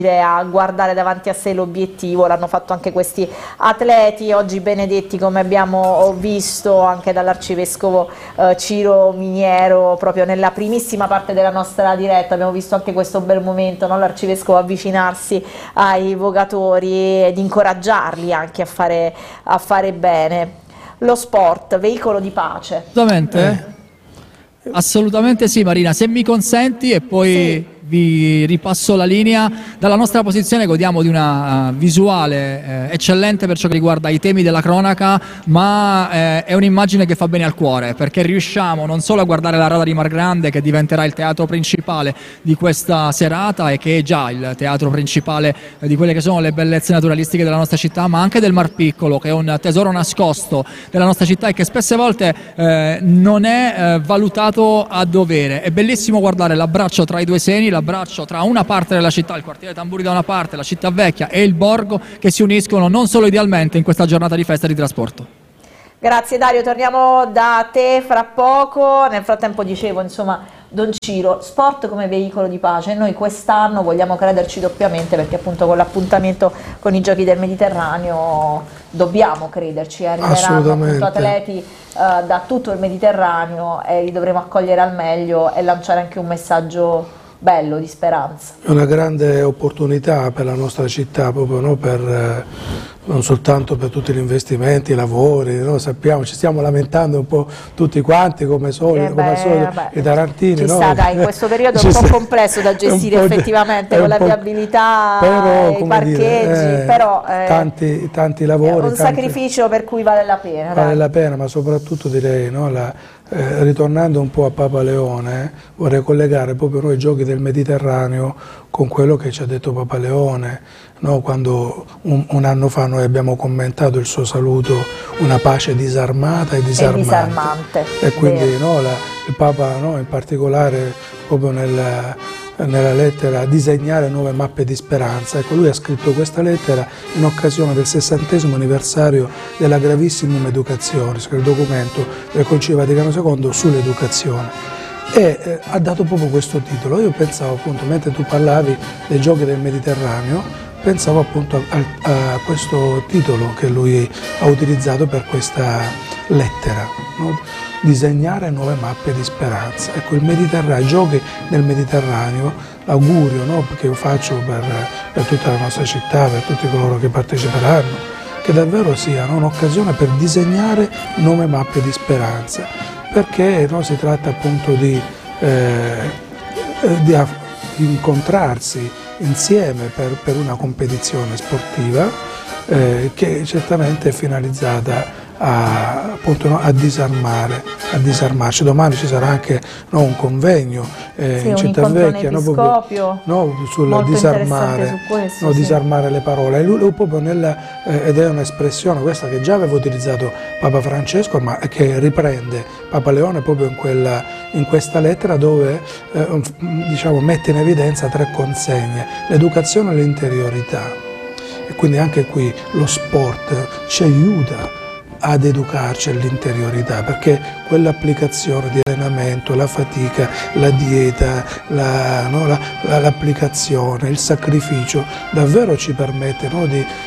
a guardare davanti a sé l'obiettivo. L'hanno fatto anche questi atleti, oggi benedetti, come abbiamo visto anche dall'arcivescovo Ciro Miniero proprio nella primissima parte della nostra diretta. Abbiamo visto anche questo bel momento, no? L'arcivescovo avvicinarsi ai vocatori ed incoraggiarli anche a fare bene. Lo sport, veicolo di pace. Assolutamente sì, Marina, se mi consenti, e poi sì, vi ripasso la linea. Dalla nostra posizione godiamo di una visuale eccellente per ciò che riguarda i temi della cronaca, ma è un'immagine che fa bene al cuore, perché riusciamo non solo a guardare la Rada di Mar Grande, che diventerà il teatro principale di questa serata e che è già il teatro principale di quelle che sono le bellezze naturalistiche della nostra città, ma anche del Mar Piccolo, che è un tesoro nascosto della nostra città e che spesse volte non è valutato a dovere. È bellissimo guardare l'abbraccio tra i due seni, l'abbraccio tra una parte della città, il quartiere Tamburi da una parte, la città vecchia e il borgo, che si uniscono non solo idealmente in questa giornata di festa di trasporto. Grazie Dario, torniamo da te fra poco. Nel frattempo dicevo, insomma, Don Ciro, sport come veicolo di pace. Noi quest'anno vogliamo crederci doppiamente, perché appunto con l'appuntamento con i Giochi del Mediterraneo dobbiamo crederci, arriveranno appunto atleti da tutto il Mediterraneo e li dovremo accogliere al meglio e lanciare anche un messaggio bello di speranza. È una grande opportunità per la nostra città, proprio, no? Non soltanto per tutti gli investimenti, i lavori, no? Sappiamo, ci stiamo lamentando un po' tutti quanti come al solito i tarantini. Ci no? sta, dai, in questo periodo è un po' complesso da gestire effettivamente con la viabilità, i parcheggi, però tanti lavori. È un sacrificio per cui vale la pena. Vale la pena, ma soprattutto direi, no, ritornando un po' a Papa Leone, vorrei collegare proprio noi i Giochi del Mediterraneo con quello che ci ha detto Papa Leone, no? Quando un anno fa noi abbiamo commentato il suo saluto, una pace disarmata e disarmante. E quindi no, il Papa, no, in particolare proprio nella lettera disegnare nuove mappe di speranza. Ecco, lui ha scritto questa lettera in occasione del 60° anniversario della Gravissima Educazione, il documento del Concilio Vaticano II sull'educazione. E ha dato proprio questo titolo. Io pensavo appunto, mentre tu parlavi dei Giochi del Mediterraneo, pensavo appunto a questo titolo che lui ha utilizzato per questa lettera, no? Disegnare nuove mappe di speranza. Ecco, il Mediterraneo, i Giochi del Mediterraneo, l'augurio, no, che io faccio per tutta la nostra città, per tutti coloro che parteciperanno, che davvero siano un'occasione per disegnare nuove mappe di speranza, perché no, si tratta appunto di incontrarsi insieme per una competizione sportiva che certamente è finalizzata appunto, no, a disarmarci. Domani ci sarà anche, no, un convegno in Città Vecchia, sul disarmare le parole. E lui proprio ed è un'espressione questa che già aveva utilizzato Papa Francesco, ma che riprende Papa Leone proprio in questa lettera, dove diciamo, mette in evidenza 3 consegne: l'educazione e l'interiorità. E quindi anche qui lo sport ci aiuta ad educarci all'interiorità, perché quell'applicazione di allenamento, la fatica, la dieta, l'applicazione, il sacrificio davvero ci permette, no,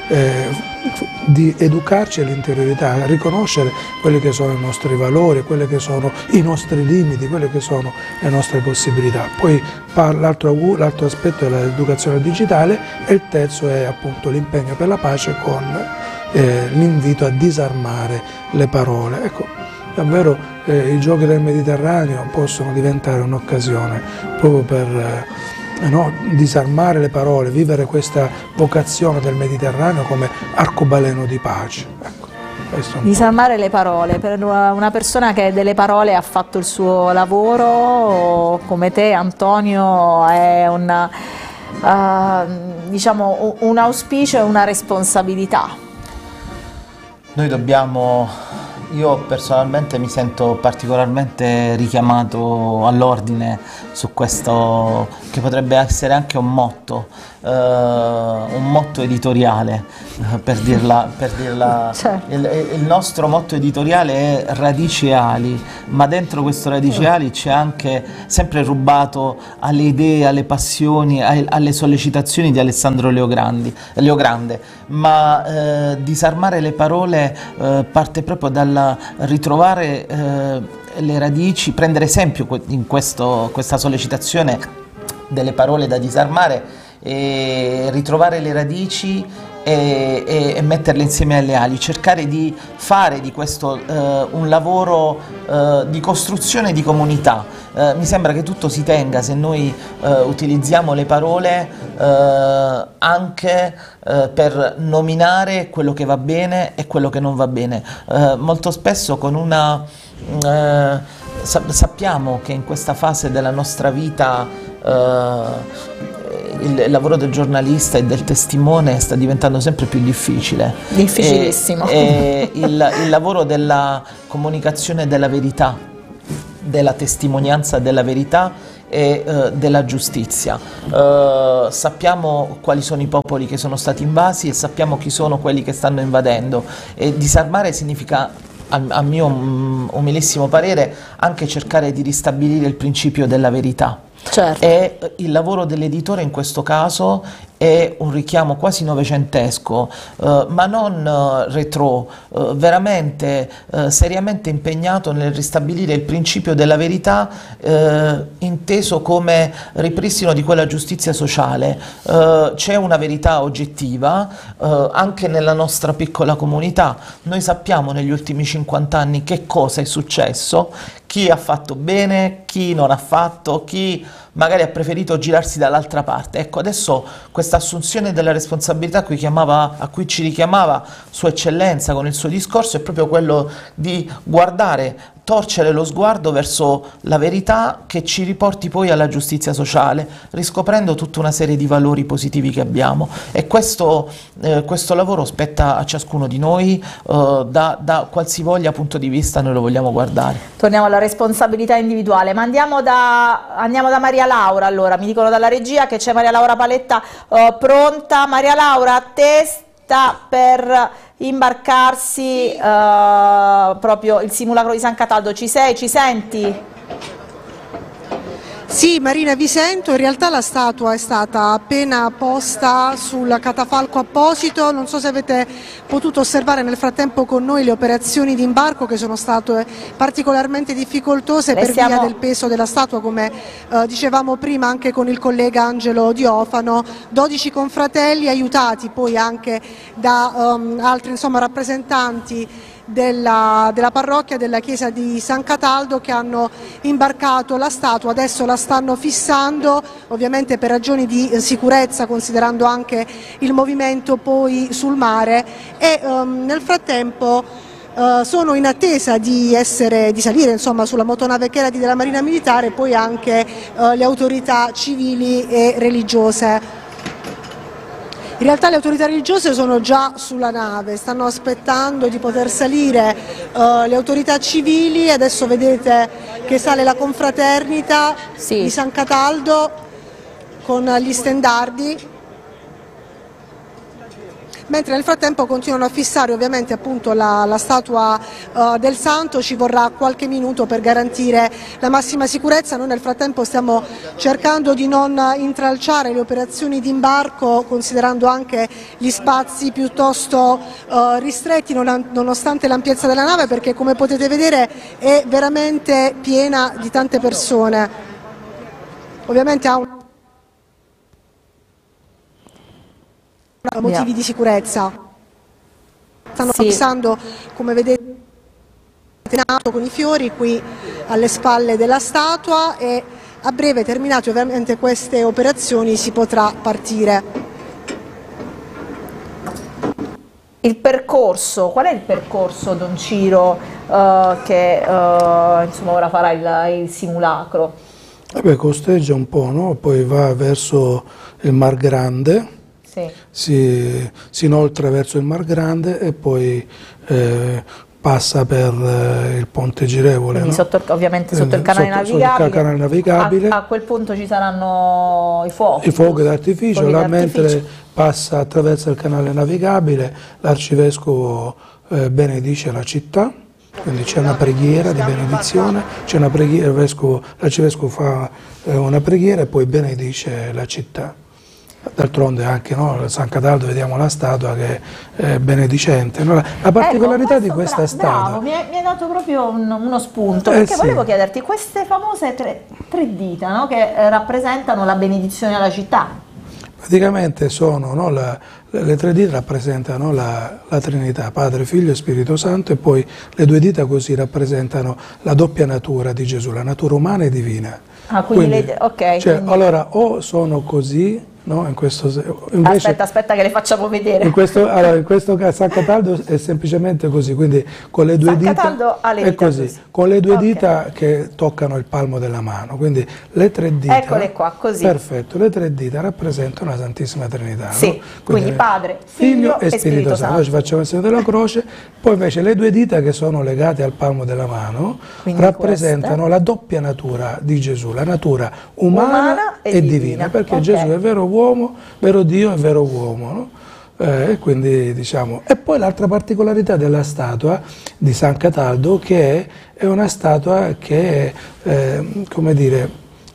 di educarci all'interiorità, a riconoscere quelli che sono i nostri valori, quelli che sono i nostri limiti, quelle che sono le nostre possibilità. Poi l'altro aspetto è l'educazione digitale e il terzo è appunto l'impegno per la pace con l'invito a disarmare le parole. Ecco, davvero i Giochi del Mediterraneo possono diventare un'occasione proprio per disarmare le parole, vivere questa vocazione del Mediterraneo come arcobaleno di pace. Ecco, disarmare le parole, per una persona che delle parole ha fatto il suo lavoro come te, Antonio, è diciamo un auspicio e una responsabilità. Noi io personalmente mi sento particolarmente richiamato all'ordine su questo, che potrebbe essere anche un motto un motto editoriale, per dirla Certo. il nostro motto editoriale è radici e ali, ma dentro questo radici e ali c'è anche, sempre rubato alle idee, alle passioni, alle sollecitazioni di Alessandro Leogrande, ma disarmare le parole parte proprio dal ritrovare le radici, prendere esempio in questa sollecitazione delle parole da disarmare, e ritrovare le radici e metterle insieme alle ali, cercare di fare di questo un lavoro di costruzione di comunità. Mi sembra che tutto si tenga se noi utilizziamo le parole anche per nominare quello che va bene e quello che non va bene. Molto spesso con una sappiamo che in questa fase della nostra vita il lavoro del giornalista e del testimone sta diventando sempre più difficile. Difficilissimo. E il lavoro della comunicazione della verità, della testimonianza della verità e della giustizia. Sappiamo quali sono i popoli che sono stati invasi e sappiamo chi sono quelli che stanno invadendo, e disarmare significa, a mio umilissimo parere, anche cercare di ristabilire il principio della verità. Certo. E il lavoro dell'editore in questo caso è un richiamo quasi novecentesco, ma non retro, veramente seriamente impegnato nel ristabilire il principio della verità, inteso come ripristino di quella giustizia sociale. C'è una verità oggettiva anche nella nostra piccola comunità. Noi sappiamo negli ultimi 50 anni che cosa è successo, chi ha fatto bene, chi non ha fatto, chi magari ha preferito girarsi dall'altra parte. Ecco, adesso questa assunzione della responsabilità a cui ci richiamava Sua Eccellenza con il suo discorso è proprio quello di guardare, torcere lo sguardo verso la verità che ci riporti poi alla giustizia sociale, riscoprendo tutta una serie di valori positivi che abbiamo. E questo lavoro spetta a ciascuno di noi, da qualsivoglia punto di vista noi lo vogliamo guardare. Torniamo alla responsabilità individuale, ma andiamo da Maria Laura. Allora, mi dicono dalla regia che c'è Maria Laura Paletta pronta. Maria Laura, a te sta per imbarcarsi proprio il simulacro di San Cataldo. Ci sei? Ci senti? Sì, Marina, vi sento. In realtà la statua è stata appena posta sul catafalco apposito. Non so se avete potuto osservare nel frattempo con noi le operazioni di imbarco, che sono state particolarmente difficoltose per via del peso della statua, come dicevamo prima anche con il collega Angelo Diofano. 12 confratelli aiutati poi anche da altri rappresentanti della parrocchia della chiesa di San Cataldo, che hanno imbarcato la statua. Adesso la stanno fissando, ovviamente per ragioni di sicurezza, considerando anche il movimento poi sul mare, e nel frattempo sono in attesa di salire sulla motonave Cheradi della Marina Militare, poi anche le autorità civili e religiose. In realtà le autorità religiose sono già sulla nave, stanno aspettando di poter salire le autorità civili. Adesso vedete che sale la confraternita di San Cataldo con gli stendardi, mentre nel frattempo continuano a fissare ovviamente appunto la statua del santo. Ci vorrà qualche minuto per garantire la massima sicurezza. Noi nel frattempo stiamo cercando di non intralciare le operazioni di imbarco, considerando anche gli spazi piuttosto ristretti nonostante l'ampiezza della nave, perché come potete vedere è veramente piena di tante persone. Ovviamente ha motivi di sicurezza. Stanno fissando, come vedete, con i fiori qui alle spalle della statua, e a breve, terminate ovviamente queste operazioni, si potrà partire. Il percorso, qual è il percorso, Don Ciro, che ora farà il simulacro? Costeggia un po', no? Poi va verso il Mar Grande. Si inoltra verso il Mar Grande e poi passa per il ponte girevole, quindi no? ovviamente sotto il canale navigabile. Sotto il canale navigabile. A quel punto ci saranno i fuochi. I fuochi d'artificio, fuochi là d'artificio. mentre passa attraverso il canale navigabile, l'arcivescovo benedice la città, quindi c'è una preghiera di benedizione, c'è una preghiera, l'arcivescovo fa una preghiera e poi benedice la città. D'altronde anche a San Cataldo vediamo la statua che è benedicente. No? La particolarità di questa statua... Bravo, mi hai dato proprio uno spunto, perché sì. volevo chiederti, queste famose tre dita, no, che rappresentano la benedizione alla città. Praticamente sono, le 3 dita rappresentano la Trinità, Padre, Figlio e Spirito Santo, e poi le 2 dita così rappresentano la doppia natura di Gesù, la natura umana e divina. Quindi ok. Cioè, Quindi... allora o sono così, no? Invece, aspetta che le facciamo vedere. in questo caso San Cataldo è semplicemente così, quindi con le 2 San dita Cataldo ha le è dita così, così. con le 2 Ok. dita che toccano il palmo della mano, quindi le 3 dita. Eccole qua, così. Perfetto, le 3 dita rappresentano la Santissima Trinità. Sì, no? quindi Padre, Figlio e Spirito Santo. Noi ci facciamo il segno della croce, poi invece le 2 dita che sono legate al palmo della mano Quindi rappresentano la doppia natura di Gesù, la natura umana e divina, perché Ok. Gesù è vero uomo, vero Dio e vero uomo. No? E quindi e poi l'altra particolarità della statua di San Cataldo, che è una statua che come dire,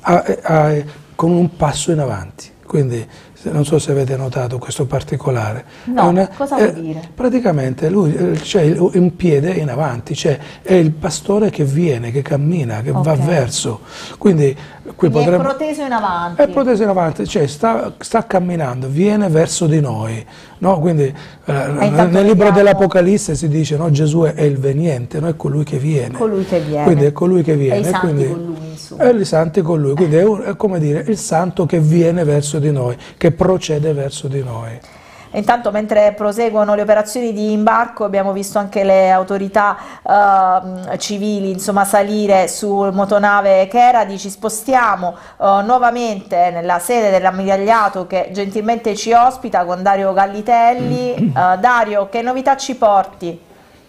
con un passo in avanti, quindi non so se avete notato questo particolare. No, cosa vuol dire? Praticamente lui c'è un piede in avanti, cioè è il pastore che viene, che cammina, che va verso. Quindi qui Quindi è proteso in avanti. È proteso in avanti, cioè sta camminando, viene verso di noi. No? Quindi nel libro dell'Apocalisse si dice Gesù è il veniente, no? È colui che viene. Colui che viene. Quindi è colui che viene. E i santi quindi, con lui, insomma. E i santi con lui, quindi è come dire il santo che viene verso di noi, che procede verso di noi. Intanto, mentre proseguono le operazioni di imbarco, abbiamo visto anche le autorità civili, insomma, salire sul motonave Cheradi. Ci spostiamo nuovamente nella sede dell'ammiragliato che gentilmente ci ospita con Dario Gallitelli. Dario, che novità ci porti?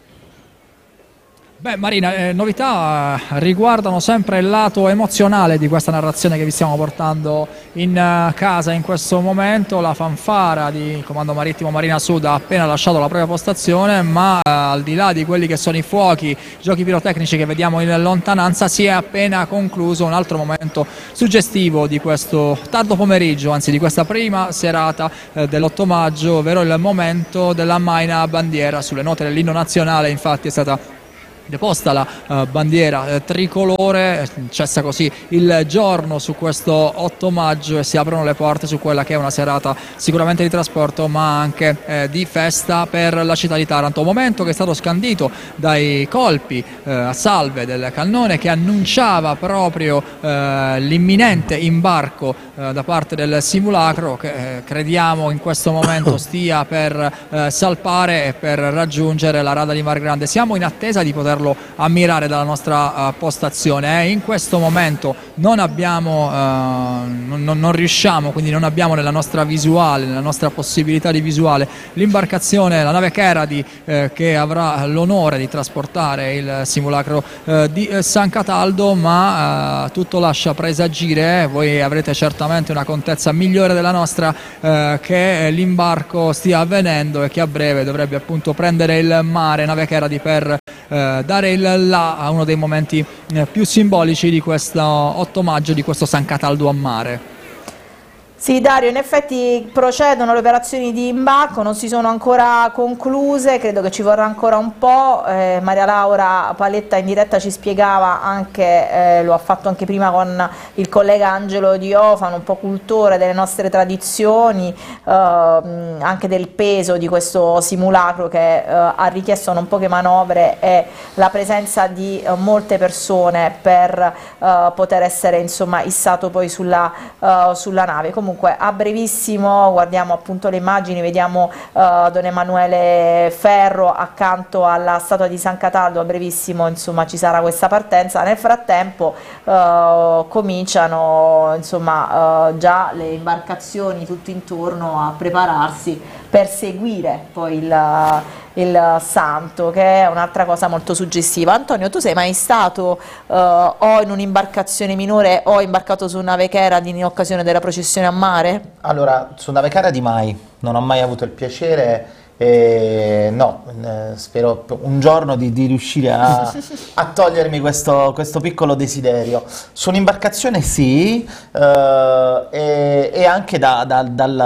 Beh, Marina, novità riguardano sempre il lato emozionale di questa narrazione che vi stiamo portando in casa in questo momento. La fanfara di Comando Marittimo Marina Sud ha appena lasciato la propria postazione, ma al di là di quelli che sono i fuochi, i giochi pirotecnici che vediamo in lontananza, si è appena concluso un altro momento suggestivo di questo tardo pomeriggio, anzi di questa prima serata dell'8 maggio, ovvero il momento della Maina a bandiera. Sulle note dell'inno nazionale infatti è stata deposta la bandiera tricolore, cessa così il giorno su questo 8 maggio e si aprono le porte su quella che è una serata sicuramente di trasporto, ma anche di festa per la città di Taranto. Un momento che è stato scandito dai colpi a salve del cannone che annunciava proprio l'imminente imbarco da parte del simulacro, che crediamo in questo momento stia per salpare e per raggiungere la rada di Mar Grande. Siamo in attesa di poterlo ammirare dalla nostra postazione. In questo momento non abbiamo non riusciamo, quindi non abbiamo nella nostra visuale, nella nostra possibilità di visuale, l'imbarcazione, la nave Cheradi che avrà l'onore di trasportare il simulacro di San Cataldo, ma tutto lascia presagire, voi avrete certamente una contezza migliore della nostra, che l'imbarco stia avvenendo e che a breve dovrebbe appunto prendere il mare, nave Cheradi, per dare il là a uno dei momenti più simbolici di questo 8 maggio, di questo San Cataldo a mare. Sì, Dario, in effetti procedono le operazioni di imbarco, non si sono ancora concluse, credo che ci vorrà ancora un po'. Maria Laura Paletta in diretta ci spiegava anche, lo ha fatto anche prima con il collega Angelo Diofano, un po' cultore delle nostre tradizioni, anche del peso di questo simulacro che ha richiesto non poche manovre e la presenza di molte persone per poter essere, insomma, issato poi sulla nave. Comunque a brevissimo, guardiamo appunto le immagini, vediamo Don Emanuele Ferro accanto alla statua di San Cataldo. A brevissimo, insomma, ci sarà questa partenza. Nel frattempo cominciano, insomma, già le imbarcazioni tutto intorno a prepararsi per seguire poi il santo, che è un'altra cosa molto suggestiva. Antonio, tu sei mai stato o in un'imbarcazione minore o imbarcato su una vechera in occasione della processione a mare? Allora, su una vecchiaia di mai, non ho mai avuto il piacere, no, spero un giorno di riuscire a togliermi questo piccolo desiderio. Su un'imbarcazione sì, e anche